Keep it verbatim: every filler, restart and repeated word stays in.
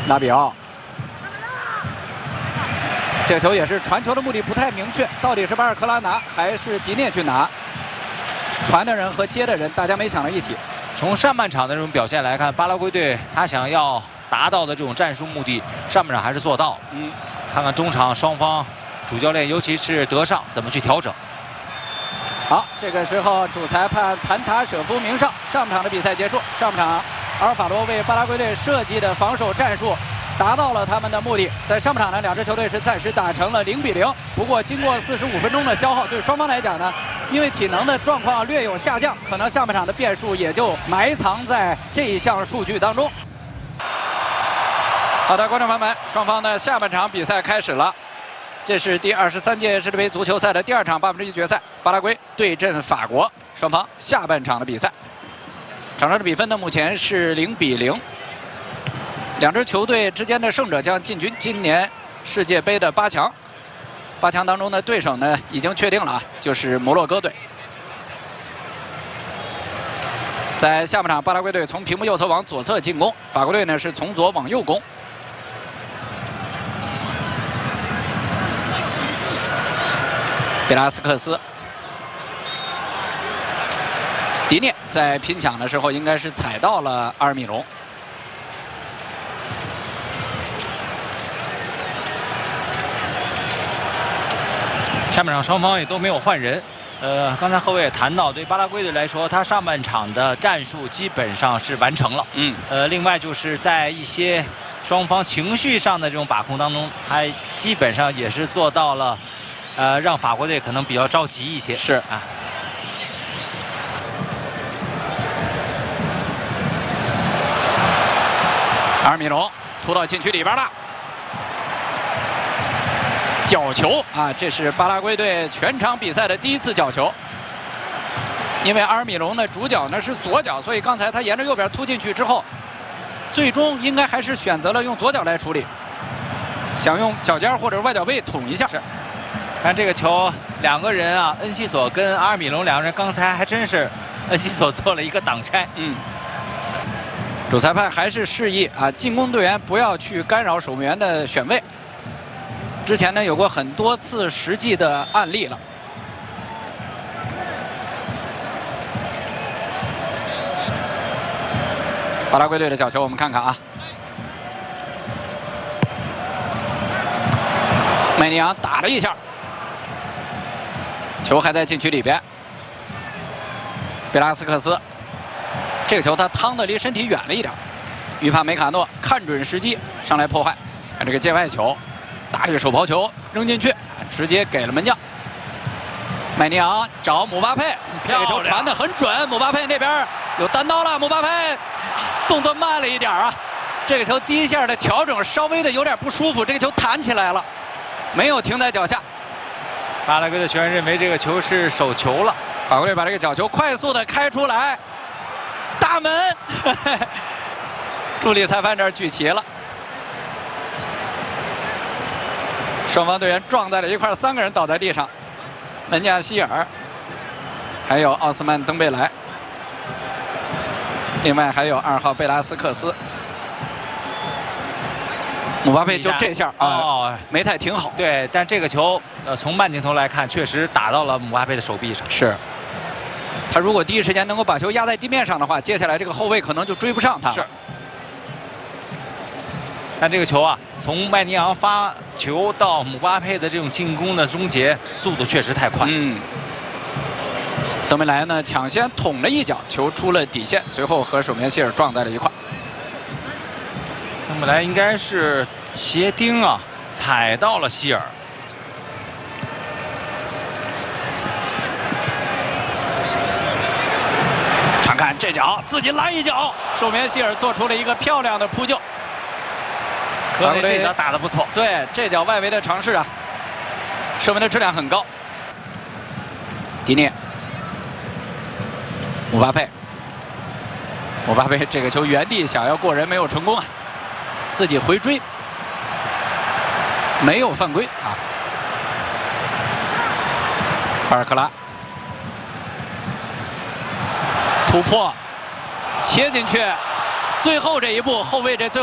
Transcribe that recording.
拉比奥，这个球也是传球的目的不太明确，到底是巴尔克拉拿还是迪涅去拿？传的人和接的人大家没想到一起。 从上半场的这种表现来看，巴拉圭队他想要达到的这种战术目的，上半场还是做到。嗯，看看中场双方主教练，尤其是德尚怎么去调整。 好，这个时候主裁判谭塔舍夫鸣哨，上半场的比赛结束。上半场，阿尔法罗为巴拉圭队设计的防守战术达到了他们的目的。在上半场呢，两支球队是暂时打成了零比零。不过经过四十五分钟的消耗，对双方来讲呢，因为体能的状况略有下降，可能下半场的变数也就埋藏在这一项数据当中。好的，观众朋友们，双方的下半场比赛开始了。这是第二十三届世界杯足球赛的第二场八分之一决赛，巴拉圭对阵法国，双方下半场的比赛。场上的比分呢，目前是零比零。两支球队之间的胜者将进军今年世界杯的八强。八强当中的对手呢，已经确定了啊，就是摩洛哥队。在下半场，巴拉圭队从屏幕右侧往左侧进攻，法国队呢是从左往右攻。贝拉斯克斯，迪涅在拼抢的时候应该是踩到了阿尔米隆。 下半场双方也都没有换人。呃，刚才后卫也谈到，对巴拉圭队来说，他上半场的战术基本上是完成了。嗯。呃，另外就是在一些双方情绪上的这种把控当中，他基本上也是做到了。呃，让法国队可能比较着急一些。是啊。 阿尔米隆突到禁区里边了，角球啊！这是巴拉圭队全场比赛的第一次角球。因为阿尔米隆的主脚呢是左脚，所以刚才他沿着右边突进去之后，最终应该还是选择了用左脚来处理，想用脚尖或者外脚背捅一下。是。 看这个球，两个人啊，恩西索跟阿尔米隆两个人，刚才还真是恩西索做了一个挡拆。嗯， 主裁判还是示意啊，进攻队员不要去干扰守门员的选位。之前呢有过很多次实际的案例了。巴拉圭队的角球，我们看看啊。梅尼昂打了一下。球还在禁区里边，贝拉斯克斯，这个球他趟的离身体远了一点，于帕梅卡诺看准时机上来破坏，看这个界外球，大力手抛球扔进去，直接给了门将。麦尼昂找姆巴佩，这个球传得很准，姆巴佩那边有单刀了，姆巴佩动作慢了一点啊，这个球第一下的调整稍微的有点不舒服，这个球弹起来了，没有停在脚下。 巴拉圭的球员认为这个球是手球了， 法国队把这个角球快速的开出来，大门，助理裁判这儿举旗了，双方队员撞在了一块，三个人倒在地上，门将希尔，还有奥斯曼登贝莱，另外还有二号贝拉斯克斯。姆巴佩就这下啊、哦，没太停好。 对，但这个球，呃，从慢镜头来看，确实打到了姆巴佩的手臂上。 是，他如果第一时间能够把球压在地面上的话，接下来这个后卫可能就追不上他。 是。但这个球啊，从麦尼昂发球到姆巴佩的这种进攻的终结，速度确实太快。 嗯。登贝莱呢，抢先捅了一脚，球出了底线，随后和守门员希尔撞在了一块。 登贝莱应该是鞋钉啊，踩到了希尔。 看看这脚，自己来一脚，守门员希尔做出了一个漂亮的扑救。 科内这脚打得不错， 对，这脚外围的尝试啊，射门的质量很高。迪涅，姆巴佩，姆巴佩这个球原地想要过人没有成功啊。自己回追，没有犯规啊。巴尔克拉突破，切进去，最后这一步，后卫这最后。